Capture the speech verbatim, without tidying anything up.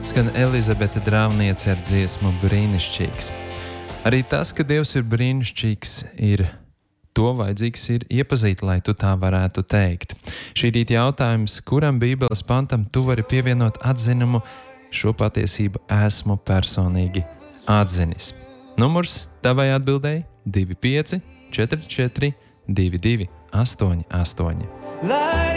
skan Elizabete Drāvniece ar dziesmu Brīnišķīgs. Arī tas, ka Dievs ir brīnišķīgs, ir to vajadzīgs ir iepazīt, lai tu tā varētu teikt. Šī rīta jautājums, kuram Bībeles pantam tu vari pievienot atzinumu, šo patiesību esmu personīgi atzinis. Numurs tavai atbildēji divi pieci četri četri divi divi astoņi astoņi.